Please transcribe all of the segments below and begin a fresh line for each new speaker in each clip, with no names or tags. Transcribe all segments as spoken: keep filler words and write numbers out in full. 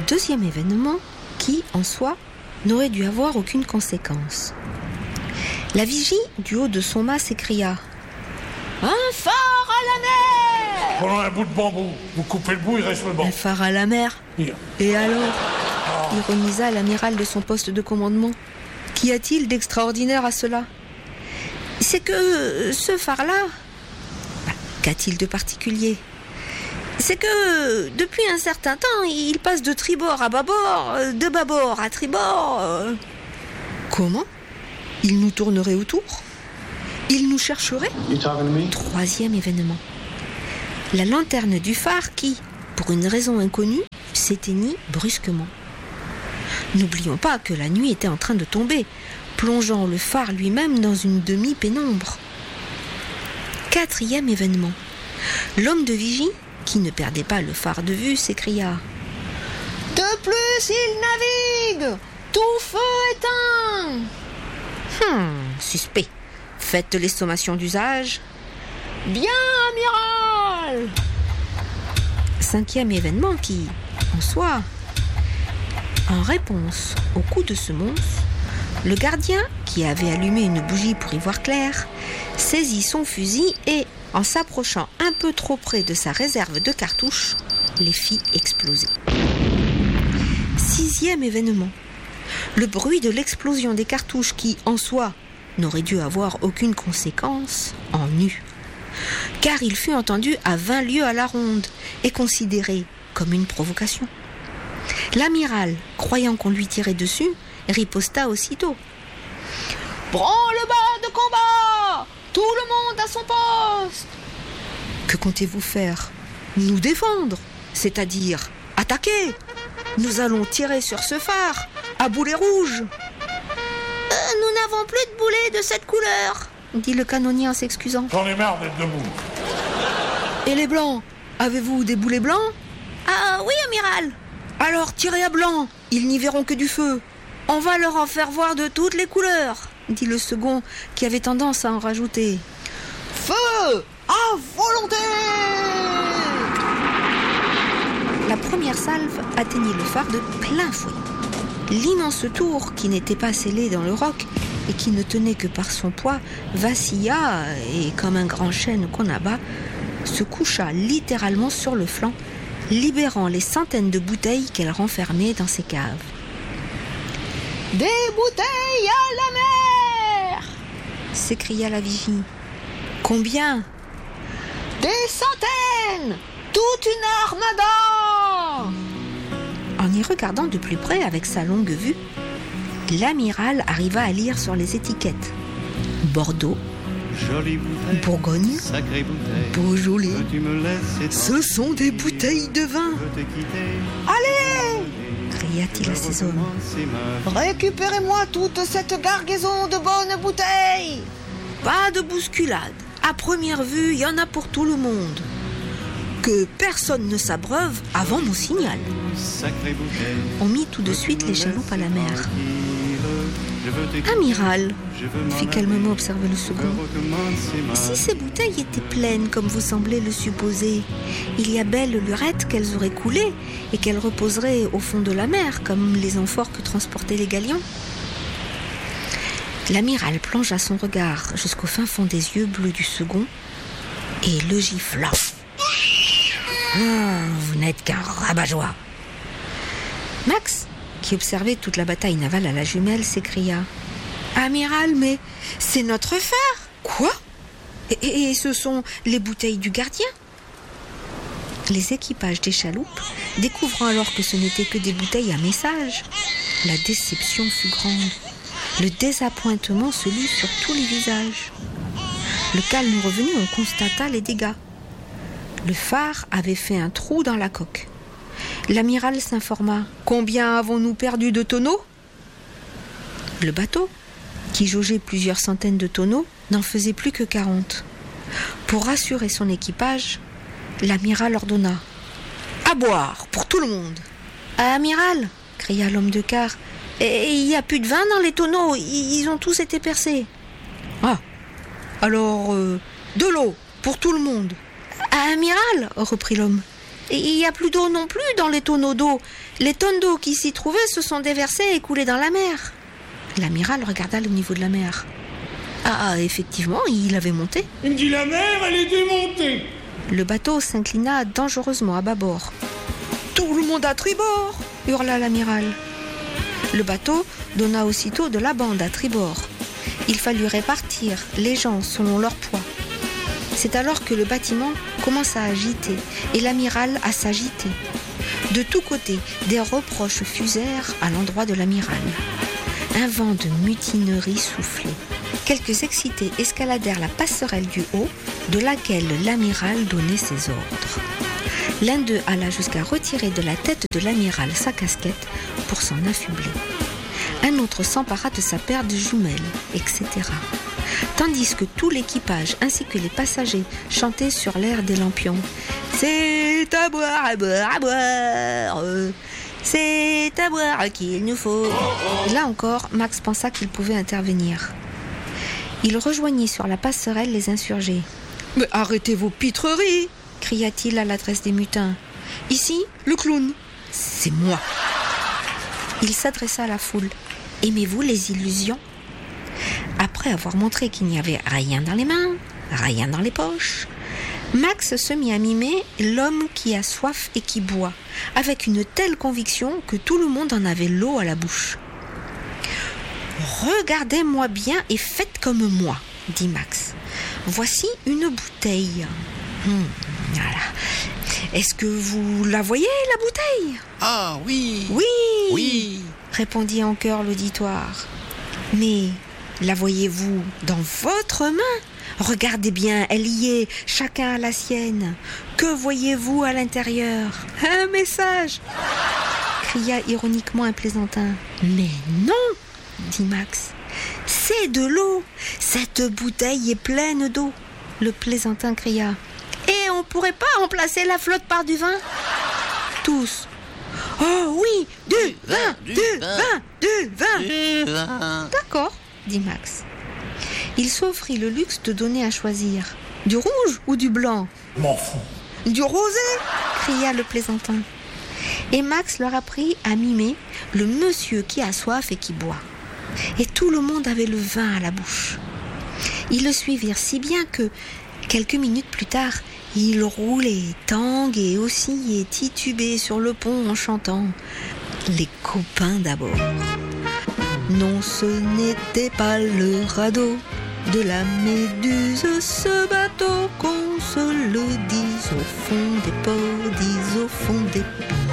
Deuxième événement qui, en soi, n'aurait dû avoir aucune conséquence. La vigie, du haut de son mât, s'écria « Un phare à la mer !»
Prenons un bout de bambou, vous coupez le bout, il reste le banc.
Un phare à la mer ?
Hier.
Et alors ? Ironisa l'amiral de son poste de commandement. Qu'y a-t-il d'extraordinaire à cela ? C'est que ce phare-là... Bah, qu'a-t-il de particulier ? C'est que depuis un certain temps, il passe de tribord à bâbord, de bâbord à tribord. Comment ? Il nous tournerait autour ? Il nous chercherait ? Troisième événement. La lanterne du phare qui, pour une raison inconnue, s'éteignit brusquement. N'oublions pas que la nuit était en train de tomber, plongeant le phare lui-même dans une demi-pénombre. Quatrième événement. L'homme de vigie, qui ne perdait pas le phare de vue, s'écria « De plus, il navigue ! Tout feu éteint !»« Hum, suspect. Faites les sommations d'usage. »« Bien, amiral !» Cinquième événement qui, en soi, en réponse au coup de semonce, le gardien, qui avait allumé une bougie pour y voir clair, saisit son fusil et, en s'approchant un peu trop près de sa réserve de cartouches, les fit exploser. Sixième événement. Le bruit de l'explosion des cartouches qui, en soi, n'aurait dû avoir aucune conséquence, en eut. Car il fut entendu à vingt lieues à la ronde et considéré comme une provocation. L'amiral, croyant qu'on lui tirait dessus, riposta aussitôt. « Branle-bas de combat ! Tout le monde à son poste !»« Que comptez-vous faire ? Nous défendre, c'est-à-dire attaquer. Nous allons tirer sur ce phare, à boulet rouge. »« euh, Nous n'avons plus de boulets de cette couleur, » dit le canonnier en s'excusant.
J'en ai marre d'être debout. »«
Et les blancs ? Avez-vous des boulets blancs ? » ?»« Ah oui, amiral. »« Alors tirez à blanc, ils n'y verront que du feu. On va leur en faire voir de toutes les couleurs, » dit le second, qui avait tendance à en rajouter. « Feu à volonté !» La première salve atteignit le phare de plein fouet. L'immense tour, qui n'était pas scellé dans le roc et qui ne tenait que par son poids, vacilla et, comme un grand chêne qu'on abat, se coucha littéralement sur le flanc, libérant les centaines de bouteilles qu'elle renfermait dans ses caves. « Des bouteilles à la mer !» s'écria la vigie. « Combien ?»« Des centaines ! Toute une armada !» En y regardant de plus près avec sa longue vue, l'amiral arriva à lire sur les étiquettes Bordeaux, Bourgogne, Beaujolais. Ce sont des bouteilles de vin. Allez, cria-t-il à ses hommes. Récupérez-moi toute cette cargaison de bonnes bouteilles. Pas de bousculade. À première vue, il y en a pour tout le monde. Que personne ne s'abreuve avant mon signal. On mit tout de suite les chaloupes à la mer. Amiral, fit calmement observer le second, si ces bouteilles étaient pleines comme vous semblez le supposer, il y a belle lurette qu'elles auraient coulé et qu'elles reposeraient au fond de la mer comme les amphores que transportaient les galions. L'amiral plongea son regard jusqu'au fin fond des yeux bleus du second et le gifla. Ah, vous n'êtes qu'un rabat-joie. Max, qui observait toute la bataille navale à la jumelle, s'écria « Amiral, mais c'est notre phare !»« Quoi ? et, et ce sont les bouteilles du gardien ?» Les équipages des chaloupes, découvrant alors que ce n'était que des bouteilles à message, la déception fut grande. Le désappointement se lut sur tous les visages. Le calme revenu, on constata les dégâts. Le phare avait fait un trou dans la coque. L'amiral s'informa. « Combien avons-nous perdu de tonneaux ?» Le bateau, qui jaugeait plusieurs centaines de tonneaux, n'en faisait plus que quarante. Pour rassurer son équipage, l'amiral ordonna « À boire, pour tout le monde !»« Amiral !» cria l'homme de quart. « Et il n'y a plus de vin dans les tonneaux, ils ont tous été percés. »« Ah, alors, euh, de l'eau, pour tout le monde !»« Amiral !» reprit l'homme. « Et il n'y a plus d'eau non plus dans les tonneaux d'eau. Les tonnes d'eau qui s'y trouvaient se sont déversées et coulées dans la mer. » L'amiral regarda le niveau de la mer. Ah, effectivement, il avait monté.
Il me dit la mer, elle est démontée.
Le bateau s'inclina dangereusement à bâbord. « Tout le monde à tribord !» hurla l'amiral. Le bateau donna aussitôt de la bande à tribord. Il fallut répartir les gens selon leur poids. C'est alors que le bâtiment commença à agiter et l'amiral à s'agiter. De tous côtés, des reproches fusèrent à l'endroit de l'amiral. Un vent de mutinerie soufflait. Quelques excités escaladèrent la passerelle du haut, de laquelle l'amiral donnait ses ordres. L'un d'eux alla jusqu'à retirer de la tête de l'amiral sa casquette pour s'en affubler. Un autre s'empara de sa paire de jumelles, et cetera. Tandis que tout l'équipage ainsi que les passagers chantaient sur l'air des lampions. « C'est à boire, à boire, à boire, c'est à boire qu'il nous faut. » Là encore, Max pensa qu'il pouvait intervenir. Il rejoignit sur la passerelle les insurgés. « Mais arrêtez vos pitreries !» cria-t-il à l'adresse des mutins. « Ici, le clown, c'est moi !» Il s'adressa à la foule. « Aimez-vous les illusions ?» Après avoir montré qu'il n'y avait rien dans les mains, rien dans les poches, Max se mit à mimer l'homme qui a soif et qui boit, avec une telle conviction que tout le monde en avait l'eau à la bouche. « Regardez-moi bien et faites comme moi, » dit Max. « Voici une bouteille. Hum, voilà. Est-ce que vous la voyez, la bouteille ?»«
Ah oui.
Oui.
Oui. »
répondit en chœur l'auditoire. « Mais la voyez-vous dans votre main ? Regardez bien, elle y est, chacun a la sienne. Que voyez-vous à l'intérieur ? Un message !» cria ironiquement un plaisantin. « Mais non !» dit Max. « C'est de l'eau. Cette bouteille est pleine d'eau. » Le plaisantin cria. « Et on pourrait pas remplacer la flotte par du vin ?» Tous. « Oh oui, du, du vin, du, du vin, vin, du vin.
Du vin. »
D'accord, dit Max. Il s'offrit le luxe de donner à choisir. Du rouge ou du blanc ?
M'en fous.
Du rosé ? Cria le plaisantin. Et Max leur apprit à mimer le monsieur qui a soif et qui boit. Et tout le monde avait le vin à la bouche. Ils le suivirent si bien que, quelques minutes plus tard, il roulait, tanguait, oscillait, titubait sur le pont en chantant « Les copains d'abord ». Non, ce n'était pas le radeau de la Méduse, ce bateau, qu'on se le dise au fond des ports, dise au fond des ponts.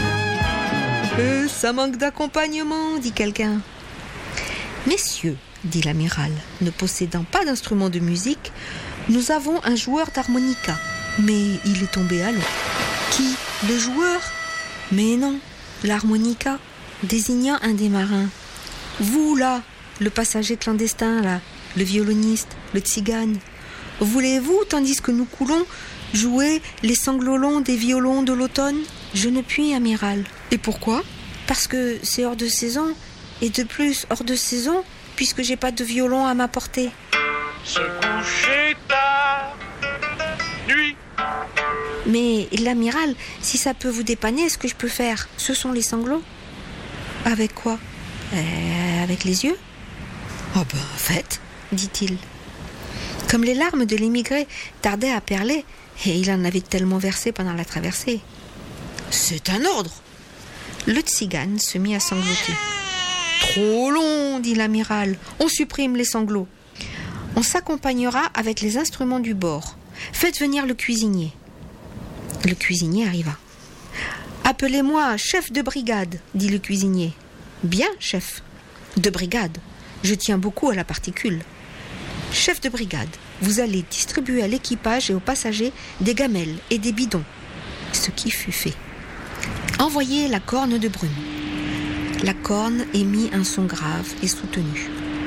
Euh, ça manque d'accompagnement, dit quelqu'un. Messieurs, dit l'amiral, ne possédant pas d'instrument de musique, nous avons un joueur d'harmonica, mais il est tombé à l'eau. Qui ? Le joueur ? Mais non, l'harmonica, désignant un des marins. Vous, là, le passager clandestin, là, le violoniste, le tzigane, voulez-vous, tandis que nous coulons, jouer les sanglots longs des violons de l'automne ? Je ne puis, amiral. Et pourquoi ? Parce que c'est hors de saison, et de plus hors de saison, puisque j'ai pas de violon à m'apporter.
Se coucher tard, nuit.
Mais l'amiral, si ça peut vous dépanner, ce que je peux faire, ce sont les sanglots. Avec quoi ? Euh, avec les yeux ? Oh ben, faites, dit-il. Comme les larmes de l'émigré tardaient à perler, et il en avait tellement versé pendant la traversée. C'est un ordre. Le tzigane se mit à sangloter. Trop long, dit l'amiral. On supprime les sanglots. On s'accompagnera avec les instruments du bord. Faites venir le cuisinier. Le cuisinier arriva. Appelez-moi chef de brigade, dit le cuisinier. Bien, chef. De brigade. Je tiens beaucoup à la particule. Chef de brigade, vous allez distribuer à l'équipage et aux passagers des gamelles et des bidons. Ce qui fut fait. Envoyez la corne de brume. La corne émit un son grave et soutenu.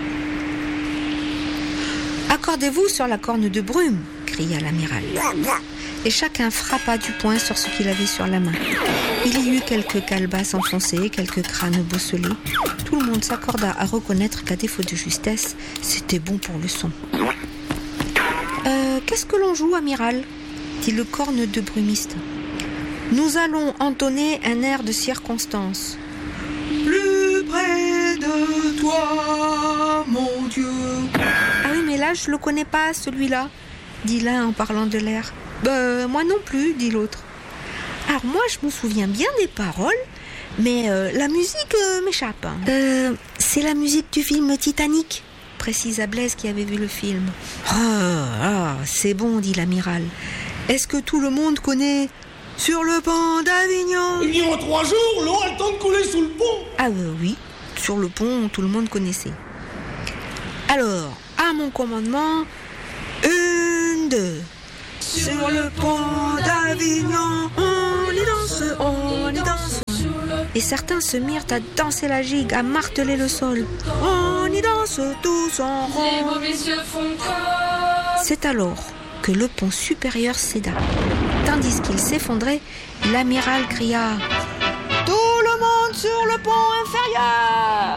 Accordez-vous sur la corne de brume, cria l'amiral. Et chacun frappa du poing sur ce qu'il avait sur la main. Il y eut quelques calebasses enfoncées, quelques crânes bosselés. Tout le monde s'accorda à reconnaître qu'à défaut de justesse, c'était bon pour le son. Euh, qu'est-ce que l'on joue, amiral ? Dit le corne de brumiste. Nous allons entonner un air de circonstance. Plus près de toi, mon Dieu. Ah oui, mais là, je le connais pas, celui-là, dit l'un en parlant de l'air. Ben, moi non plus, dit l'autre. Alors moi, je me souviens bien des paroles, mais euh, la musique euh, m'échappe. Euh, c'est la musique du film Titanic, précisa Blaise qui avait vu le film. Ah, ah, c'est bon, dit l'amiral. Est-ce que tout le monde connaît Sur le pont d'Avignon?
Eh bien, en trois jours, l'eau a le temps de couler sous le pont.
Ah euh, oui, sur le pont, tout le monde connaissait. Alors, à mon commandement, une, deux. Sur le pont d'Avignon, on y danse, on y danse. Et certains se mirent à danser la gigue, à marteler le sol. On y danse tous en rond. C'est alors que le pont supérieur céda. Tandis qu'il s'effondrait, l'amiral cria « Tout le monde sur le pont inférieur !»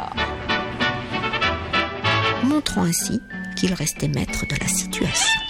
montrant ainsi qu'il restait maître de la situation.